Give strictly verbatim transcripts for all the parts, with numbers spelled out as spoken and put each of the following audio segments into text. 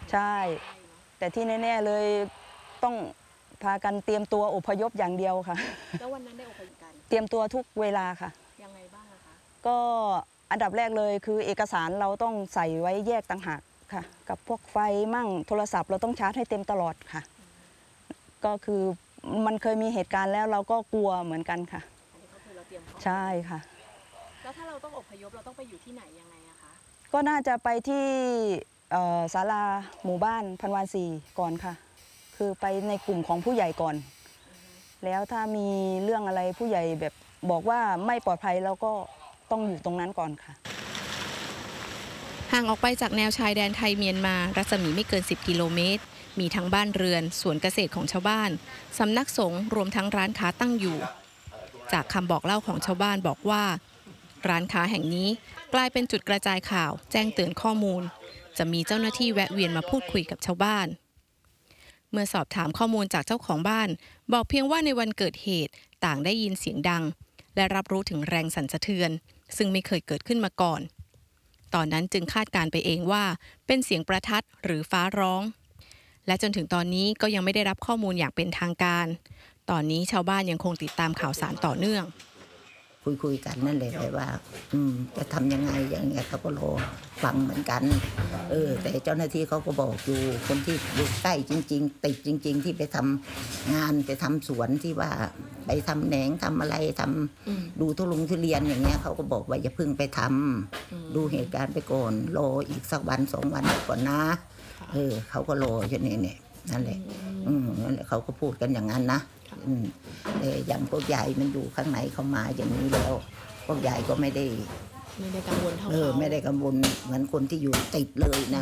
ใช่แต่ที่แน่ๆเลยต้องพากันเตรียมตัวอพยพอย่างเดียวค่ะแล้ววันนั้นได้อพยพกันเตรียมตัวทุกเวลาค่ะยังไงบ้างคะก็อันดับแรกเลยคือเอกสารเราต้องใส่ไว้แยกต่างหากค่ะกับพวกไฟมั่งโทรศัพท์เราต้องชาร์จให้เต็มตลอดค่ะก็คือมันเคยมีเหตุการณ์แล้วเราก็กลัวเหมือนกันค่ะอันนี้ก็คือเราเตรียมพร้อมใช่ค่ะแล้วถ้าเราต้องอพยพเราต้องไปอยู่ที่ไหนยังไงอะคะก็น่าจะไปที่ศาลาหมู่บ้านพันวาสีก่อนค่ะคือไปในกลุ่มของผู้ใหญ่ก่อนแล้วถ้ามีเรื่องอะไรผู้ใหญ่แบบบอกว่าไม่ปลอดภัยเราก็ต้องอยู่ตรงนั้นก่อนค่ะห่างออกไปจากแนวชายแดนไทยเมียนมารัศมีไม่เกินสิบกิโลเมตรมีทั้งบ้านเรือนสวนเกษตรของชาวบ้านสำนักสงฆ์รวมทั้งร้านค้าตั้งอยู่จากคำบอกเล่าของชาวบ้านบอกว่าร้านค้าแห่งนี้กลายเป็นจุดกระจายข่าวแจ้งเตือนข้อมูลจะมีเจ้าหน้าที่แวะเวียนมาพูดคุยกับชาวบ้านเมื่อสอบถามข้อมูลจากเจ้าของบ้านบอกเพียงว่าในวันเกิดเหตุต่างได้ยินเสียงดังและรับรู้ถึงแรงสั่นสะเทือนซึ่งไม่เคยเกิดขึ้นมาก่อนตอนนั้นจึงคาดการไปเองว่าเป็นเสียงประทัดหรือฟ้าร้องและจนถึงตอนนี้ก็ยังไม่ได้รับข้อมูลอย่างเป็นทางการตอนนี้ชาวบ้านยังคงติดตามข่าวสารต่อเนื่องคุยคุยกันนั่นแหละแบบว่าอืมจะทำยังไงอย่างเงี้ยเขาก็รอฟังเหมือนกันเออแต่เจ้าหน้าที่เขาก็บอกอยู่คนที่อยู่ใกล้จริงๆติดจริงๆที่ไปทำงานไปทำสวนที่ว่าไปทำแหนงทำอะไรทำดูทุลุงทุเรียนอย่างเงี้ยเขาก็บอกว่าอย่าเพิ่งไปทำดูเหตุการณ์ไปก่อนรออีกสักวันสองวันก่อนนะเออเขาก็รออยู่นี่เนี่ยนั่นแหละอืมนั่นแหละเขาก็พูดกันอย่างนั้นนะแต่อย่างพวกใหญ่มันอยู่ข้างในเขามาอย่างนี้แล้วพวกใหญ่ก็ไม่ได้ไม่ได้กังวลเท่าเออไม่ได้กังวลเหมือนคนที่อยู่ติดเลยนะ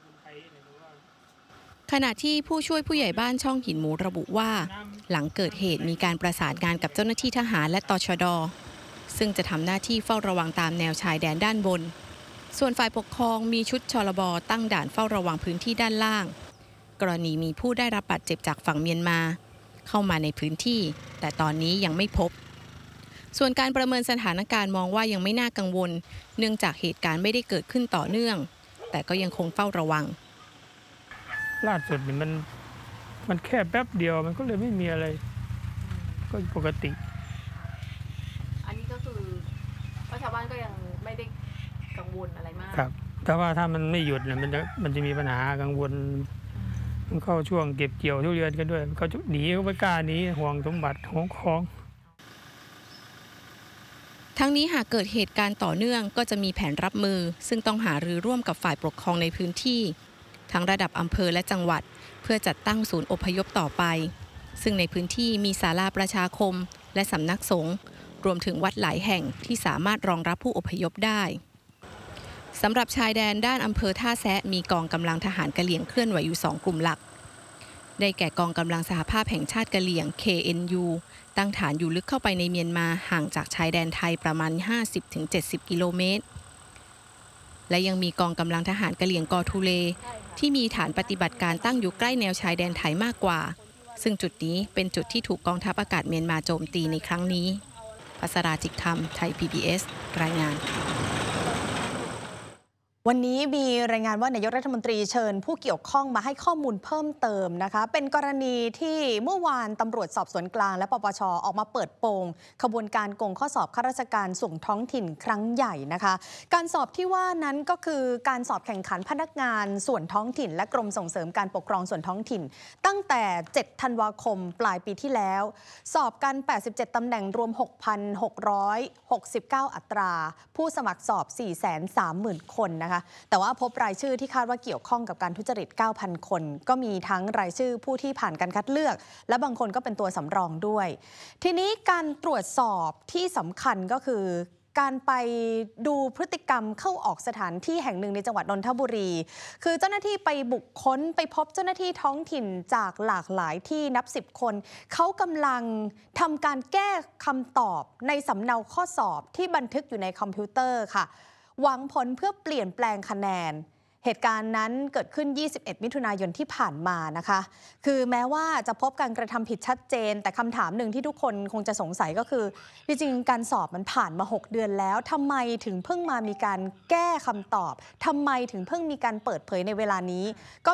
ขณะที่ผู้ช่วยผู้ใหญ่บ้านช่องหินหมูระบุว่าหลังเกิดเหตุมีการประสานงานกับเจ้าหน้าที่ทหารและตชด.ซึ่งจะทำหน้าที่เฝ้าระวังตามแนวชายแดนด้านบนส่วนฝ่ายปกครองมีชุดชลบ.ตั้งด่านเฝ้าระวังพื้นที่ด้านล่างกรณีมีผู้ได้รับบาดเจ็บจากฝั่งเมียนมาเข้ามาในพื้นที่แต่ตอนนี้ยังไม่พบส่วนการประเมินสถานการณ์มองว่ายังไม่น่ากังวลเนื่องจากเหตุการณ์ไม่ได้เกิดขึ้นต่อเนื่องแต่ก็ยังคงเฝ้าระวังล่าสุดนี่มันมันแค่แป๊บเดียวมันก็เลยไม่มีอะไรก็ปกติอันนี้ก็คือชาวบ้านก็ยังไม่ได้กังวลอะไรมากครับแต่ว่าถ้ามันไม่หยุดเนี่ยมันจะมันจะมีปัญหากังวลมันเข้าช่วงเก็บเกี่ยวทุเรียนกันด้วยเขาหนีเขาไม่กล้าหนีห่วงสมบัติของของทั้งนี้หากเกิดเหตุการณ์ต่อเนื่องก็จะมีแผนรับมือซึ่งต้องหารือร่วมกับฝ่ายปกครองในพื้นที่ทั้งระดับอำเภอและจังหวัดเพื่อจัดตั้งศูนย์อพยพต่อไปซึ่งในพื้นที่มีศาลาประชาคมและสำนักสงฆ์รวมถึงวัดหลายแห่งที่สามารถรองรับผู้อพยพได้สำหรับชายแดนด้านอำเภอท่าแซะมีกองกำลังทหารกะเหรี่ยงเคลื่อนไหวอยู่สองกลุ่มหลักได้แก่กองกำลังสหภาพแห่งชาติกะเหรี่ยง เค เอ็น ยู ตั้งฐานอยู่ลึกเข้าไปในเมียนมาห่างจากชายแดนไทยประมาณ ห้าสิบถึงเจ็ดสิบ กิโลเมตรและยังมีกองกำลังทหารกะเหรี่ยงกอทูเลที่มีฐานปฏิบัติการตั้งอยู่ใกล้แนวชายแดนไทยมากกว่าซึ่งจุดนี้เป็นจุดที่ถูกกองทัพอากาศเมียนมาโจมตีในครั้งนี้ภัสราจิตธรรมไทย พี บี เอส รายงานวันนี้มีรายงานว่านายกรัฐมนตรีเชิญผู้เกี่ยวข้องมาให้ข้อมูลเพิ่มเติมนะคะเป็นกรณีที่เมื่อวานตำรวจสอบสวนกลางและปปช.ออกมาเปิดโปงขบวนการโกงข้อสอบข้าราชการส่งท้องถิ่นครั้งใหญ่นะคะการสอบที่ว่านั้นก็คือการสอบแข่งขันพนักงานส่วนท้องถิ่นและกรมส่งเสริมการปกครองส่วนท้องถิ่นตั้งแต่เจ็ดธันวาคมปลายปีที่แล้วสอบกันแปดสิบเจ็ดตำแหน่งรวม หกพันหกร้อยหกสิบเก้า อัตราผู้สมัครสอบ สี่แสนสามหมื่น คนนะคะแต่ว่าพบรายชื่อที่คาดว่าเกี่ยวข้องกับการทุจริต เก้าพัน คนก็มีทั้งรายชื่อผู้ที่ผ่านการคัดเลือกและบางคนก็เป็นตัวสำรองด้วยทีนี้การตรวจสอบที่สำคัญก็คือการไปดูพฤติกรรมเข้าออกสถานที่แห่งหนึ่งในจังหวัดนนทบุรีคือเจ้าหน้าที่ไปบุคคลไปพบเจ้าหน้าที่ท้องถิ่นจากหลากหลายที่นับสิบคนเขากำลังทำการแก้คำตอบในสำเนาข้อสอบที่บันทึกอยู่ในคอมพิวเตอร์ค่ะหวังผลเพื่อเปลี่ยนแปลงคะแนนเหตุการณ์นั้นเกิดขึ้นยี่สิบเอ็ดมิถุนายนที่ผ่านมานะคะคือแม้ว่าจะพบการกระทำผิดชัดเจนแต่คำถามหนึ่งที่ทุกคนคงจะสงสัยก็คือจริงๆการสอบมันผ่านมาหกเดือนแล้วทำไมถึงเพิ่งมามีการแก้คำตอบทำไมถึงเพิ่งมีการเปิดเผยในเวลานี้ก็